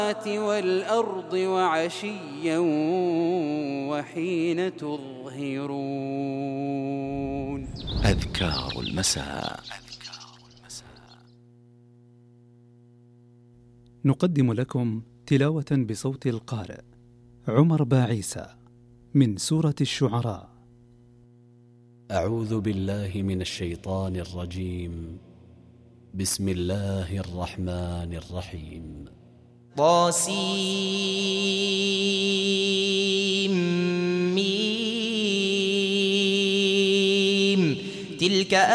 والأرض وعشيا وحين تظهرون. أذكار المساء. نقدم لكم تلاوة بصوت القارئ عمر باعيسى من سورة الشعراء. أعوذ بالله من الشيطان الرجيم. بسم الله الرحمن الرحيم. طاسيم. تلك